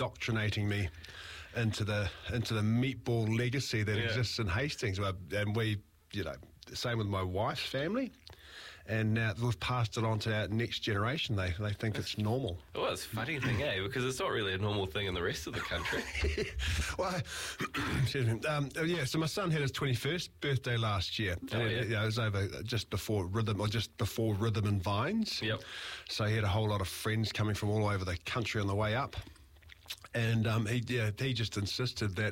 indoctrinating me into the meatball legacy that exists in Hastings. And we, same with my wife's family. And now we've passed it on to our next generation. They think it's normal. Well, it's a funny thing, because it's not really a normal thing in the rest of the country. Well, excuse me. So my son had his 21st birthday last year. It was over just before Rhythm and Vines. Yep. So he had a whole lot of friends coming from all over the country on the way up. And he just insisted that...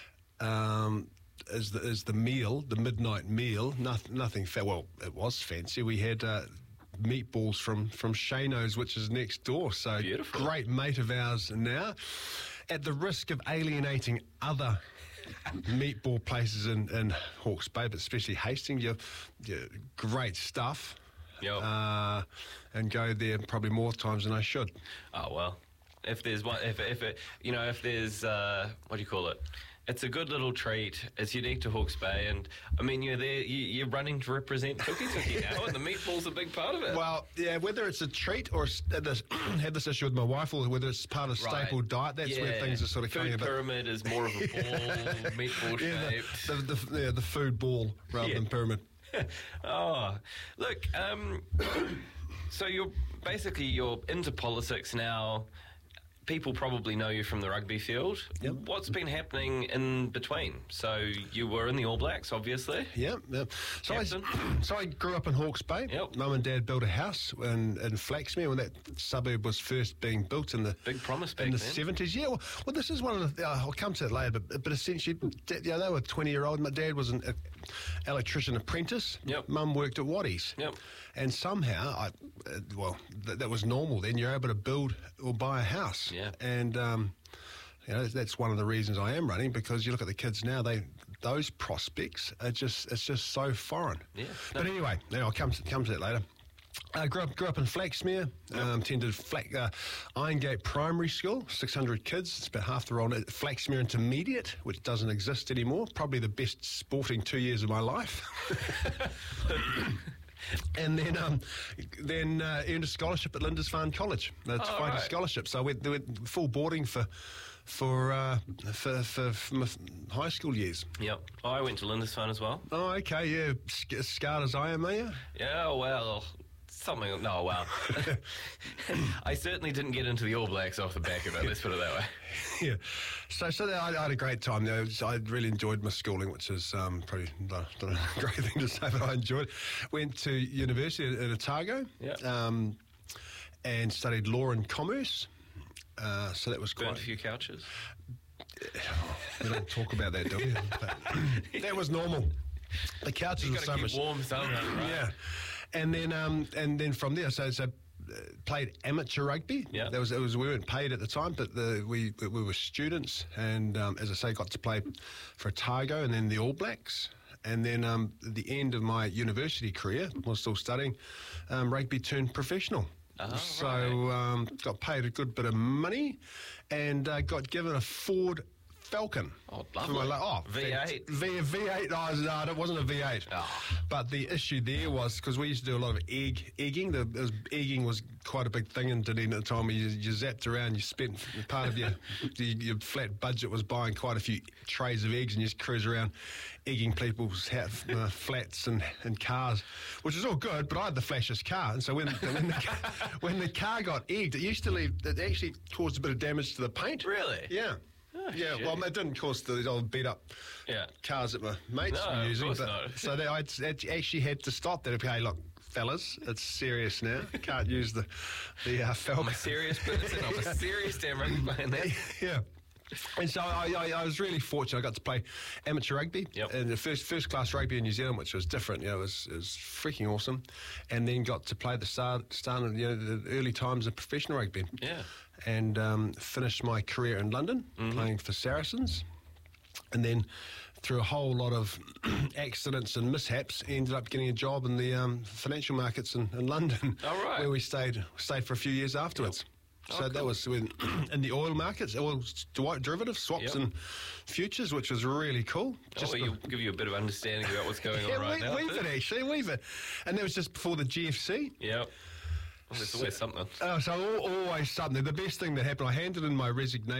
As the meal, the midnight meal, nothing. Well, it was fancy. We had meatballs from Shano's, which is next door. So beautiful. Great mate of ours now. At the risk of alienating other meatball places in Hawke's Bay, but especially Hastings, you're great stuff. Yep. And go there probably more times than I should. Oh well, if there's one, if there's what do you call it? It's a good little treat. It's unique to Hawke's Bay, and I mean, you're there. You're running to represent Tuki now, and the meatball's a big part of it. Well, yeah. Whether it's a treat or had this issue with my wife, or whether it's part of staple diet, that's where things are sort of coming. Food pyramid is more of a ball, meatball shaped. The food ball rather than pyramid. Oh, look. So you're into politics now. People probably know you from the rugby field. Yep. What's been happening in between? So you were in the All Blacks, obviously. Yep. So I grew up in Hawke's Bay. Yep. Mum and Dad built a house in Flaxmere when that suburb was first being built in the big promise back in the then. 70s. Yeah. Well, this is one of the. I'll come to it later, but essentially, they were 20-year-old. My dad was an electrician apprentice. Yep. Mum worked at Waddies. Yep. And somehow, that was normal then. You're able to build or buy a house. Yeah. And, that's one of the reasons I am running, because you look at the kids now, those prospects it's just so foreign. Yeah. But anyway, I'll come to that later. I grew up in Flaxmere, attended Irongate Primary School, 600 kids. It's about half the roll. Flaxmere Intermediate, which doesn't exist anymore. Probably the best sporting 2 years of my life. And then earned a scholarship at Lindisfarne College. That's a scholarship. So I went full boarding for my high school years. Yep. I went to Lindisfarne as well. Oh, okay. Yeah, scarred as I am, are you? Yeah. Well. I certainly didn't get into the All Blacks off the back of it, let's put it that way. Yeah. So I had a great time. I really enjoyed my schooling, which is probably not a great thing to say, but I enjoyed it. Went to university at Otago and studied law and commerce. So that was Burned a few couches. We don't talk about that, do we? But that was normal. The couches were so much warm somehow, right? Yeah. And then from there, so played amateur rugby. Yeah. We weren't paid at the time, but we were students, and as I say, got to play for Otago and then the All Blacks. And then at the end of my university career, I was still studying, rugby turned professional. So got paid a good bit of money, and got given a Ford Falcon. Oh, lovely. V8. V8. No, it wasn't a V8. Oh. But the issue there was, because we used to do a lot of egging. Egging was quite a big thing in Dunedin at the time. You zapped around, you spent part of your flat budget was buying quite a few trays of eggs, and you just cruise around egging people's flats and cars, which is all good, but I had the flashiest car. And so when the car got egged, it actually caused a bit of damage to the paint. Really? Yeah. Oh, yeah, shit. well, it didn't cause these old beat-up cars that my mates were using. Of course not. So I actually had to stop that. Okay, look, fellas, it's serious now. Can't use the Falcon. I'm a serious person. I'm a serious damn rugby playing that. Yeah. And so I was really fortunate. I got to play amateur rugby, and the first class rugby in New Zealand, which was different. It was freaking awesome. And then got to play the start of the early times of professional rugby. Yeah. And finished my career in London playing for Saracens, and then through a whole lot of accidents and mishaps, ended up getting a job in the financial markets in London, where we stayed for a few years afterwards. So cool. That was in the oil markets, oil derivative swaps and futures, which was really cool. You'll give you a bit of understanding about what's going on right now. Weave it. And that was just before the GFC. Yep. Well, there's always something. So always something. The best thing that happened, I handed in my resignation